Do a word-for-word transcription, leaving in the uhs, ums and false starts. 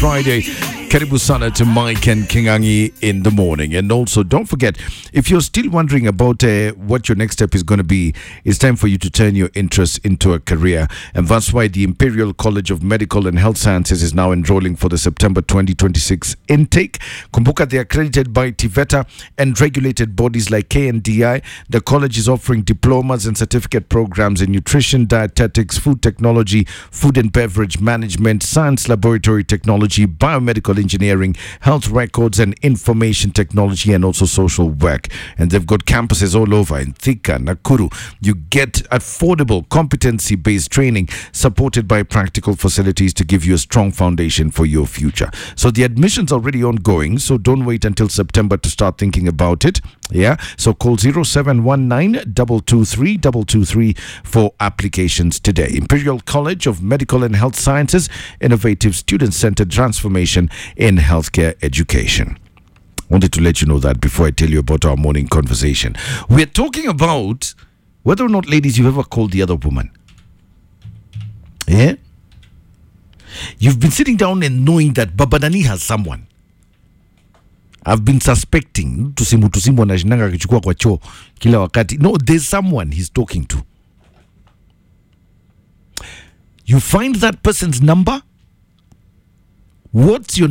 Friday. Karibu sana to Mike and Kingangi in the morning. And also, don't forget, if you're still wondering about uh, what your next step is going to be, it's time for you to turn your interest into a career. And that's why the Imperial College of Medical and Health Sciences is now enrolling for the September twenty twenty-six intake. Kumbuka, they are accredited by TVETA and regulated bodies like K N D I. The college is offering diplomas and certificate programs in nutrition, dietetics, food technology, food and beverage management, science laboratory technology, biomedical engineering, health records and information technology, and also social work. And they've got campuses all over in Thika, Nakuru. You get affordable competency-based training supported by practical facilities to give you a strong foundation for your future. So the admission's already ongoing, so don't wait until September to start thinking about it. Yeah, so call zero seven one nine, two two three, two two three for applications today. Imperial College of Medical and Health Sciences, innovative student-centered transformation in healthcare education. Wanted to let you know that before I tell you about our morning conversation. We're talking about whether or not, ladies, you've ever called the other woman. Yeah? You've been sitting down and knowing that Babadani has someone. I've been suspecting tusimu tusimu anashinanga akichukua kwa choo kila wakati. No, there's someone he's talking to. You find that person's number. What's your